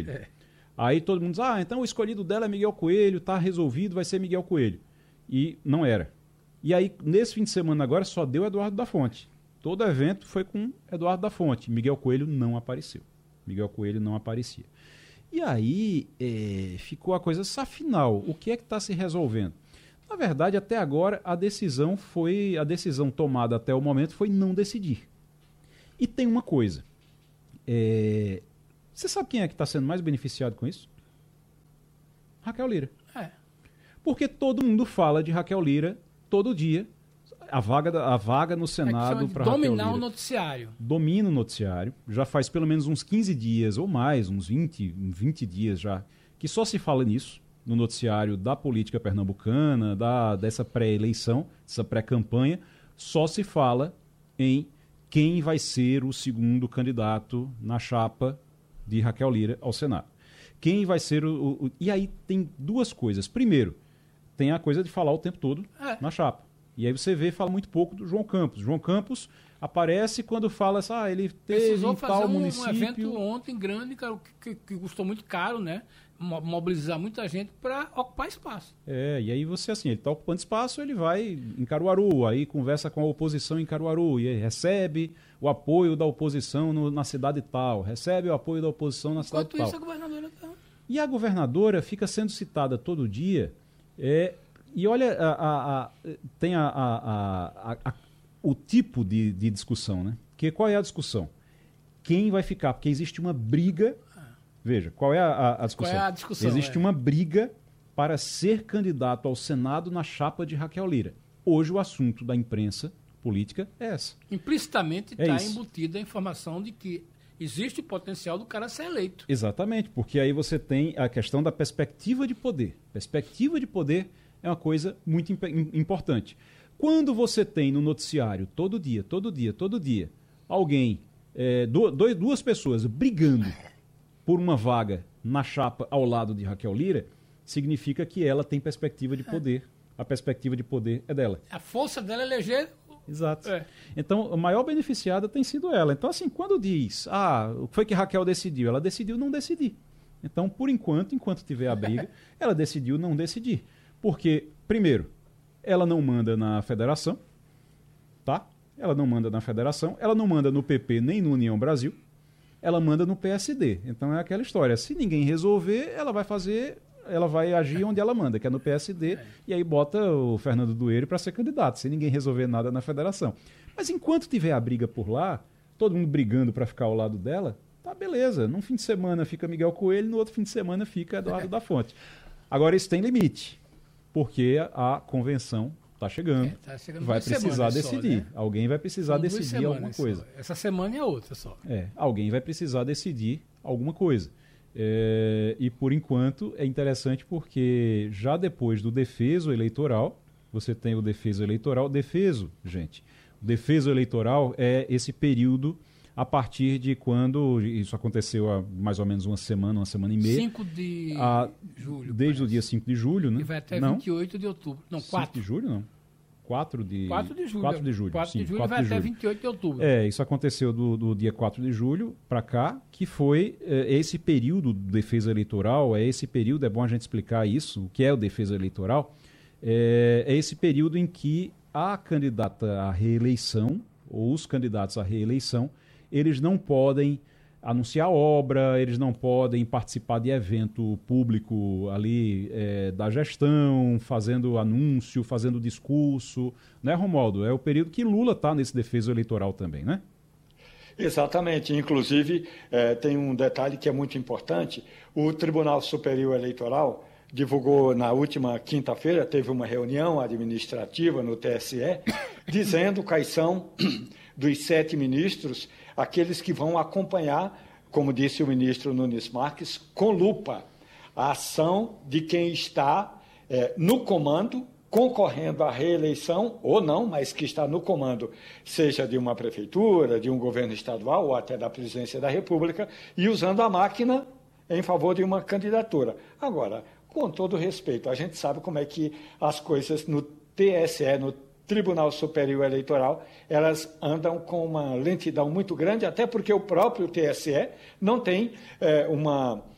Coelho. Aí todo mundo diz, então o escolhido dela é Miguel Coelho, tá resolvido, vai ser Miguel Coelho. E não era. E aí, nesse fim de semana agora, só deu Eduardo da Fonte. Todo evento foi com Eduardo da Fonte. Miguel Coelho não apareceu. Miguel Coelho não aparecia. E aí ficou a coisa, afinal, o que é que está se resolvendo? Na verdade, até agora, a decisão tomada até o momento foi não decidir. E tem uma coisa. Você sabe quem é que está sendo mais beneficiado com isso? Raquel Lira. Porque todo mundo fala de Raquel Lira todo dia. A vaga no Senado para Raquel Lira. Dominar o noticiário. Domina o noticiário. Já faz pelo menos uns 15 dias ou mais, uns 20 dias já, que só se fala nisso, no noticiário da política pernambucana, dessa pré-eleição, dessa pré-campanha, só se fala em quem vai ser o segundo candidato na chapa de Raquel Lira ao Senado. Quem vai ser E aí tem duas coisas. Primeiro, tem a coisa de falar o tempo todo na chapa. E aí você fala muito pouco do João Campos. João Campos aparece quando fala ele teve em tal município. Um evento ontem grande, cara, que custou muito caro, né? Mobilizar muita gente para ocupar espaço. E aí você, ele está ocupando espaço, ele vai em Caruaru, aí conversa com a oposição em Caruaru, e aí recebe o apoio da oposição na cidade tal, recebe o apoio da oposição na cidade tal. Enquanto isso, a governadora tá... E a governadora fica sendo citada todo dia, e olha, tem o tipo de discussão, né? Porque qual é a discussão? Quem vai ficar? Porque existe uma briga. Veja, qual é a discussão? Qual é a discussão? Existe uma briga para ser candidato ao Senado na chapa de Raquel Lira. Hoje o assunto da imprensa política é essa. Implicitamente está embutida a informação de que existe o potencial do cara ser eleito. Exatamente, porque aí você tem a questão da perspectiva de poder. Perspectiva de poder é uma coisa muito importante. Quando você tem no noticiário, todo dia, alguém, duas pessoas brigando por uma vaga na chapa ao lado de Raquel Lira, significa que ela tem perspectiva de poder. A perspectiva de poder é dela. A força dela é eleger... Exato. Então, a maior beneficiada tem sido ela. Então, quando diz, o que foi que Raquel decidiu? Ela decidiu não decidir. Então, por enquanto tiver a briga, ela decidiu não decidir. Porque, primeiro, ela não manda na federação, tá? Ela não manda na federação, ela não manda no PP nem no União Brasil, ela manda no PSD. Então é aquela história, se ninguém resolver, ela vai agir onde ela manda, que é no PSD, e aí bota o Fernando Dueiro para ser candidato, se ninguém resolver nada na federação. Mas enquanto tiver a briga por lá, todo mundo brigando para ficar ao lado dela, tá beleza. Num fim de semana fica Miguel Coelho, no outro fim de semana fica Eduardo da Fonte. Agora isso tem limite, porque a convenção está chegando, vai precisar decidir. Só, né? Alguém vai precisar decidir alguma coisa. Só. Essa semana e a outra só. Alguém vai precisar decidir alguma coisa. E por enquanto é interessante porque já depois do defeso eleitoral, você tem o defeso eleitoral. Gente, o defeso eleitoral é esse período a partir de quando, isso aconteceu há mais ou menos uma semana e meia. 5 de julho. Desde o dia 5 de julho, né? E vai até 28 de outubro. Não, 4 de julho não. 4 de julho. 4 de julho. 4 de julho e vai até 28 de outubro. Isso aconteceu do dia 4 de julho para cá, que foi esse período de defesa eleitoral, esse período, é bom a gente explicar isso, o que é o defesa eleitoral, é esse período em que a candidata à reeleição, ou os candidatos à reeleição, eles não podem anunciar obra, eles não podem participar de evento público ali da gestão, fazendo anúncio, fazendo discurso, né, Romualdo? É o período que Lula está nesse defeso eleitoral também, né? Exatamente. Inclusive, tem um detalhe que é muito importante. O Tribunal Superior Eleitoral divulgou na última quinta-feira, teve uma reunião administrativa no TSE, dizendo quais são dos 7 ministros aqueles que vão acompanhar, como disse o ministro Nunes Marques, com lupa a ação de quem está no comando, concorrendo à reeleição, ou não, mas que está no comando, seja de uma prefeitura, de um governo estadual ou até da presidência da República, e usando a máquina em favor de uma candidatura. Agora, com todo respeito, a gente sabe como é que as coisas no TSE, no Tribunal Superior Eleitoral, elas andam com uma lentidão muito grande, até porque o próprio TSE não tem uma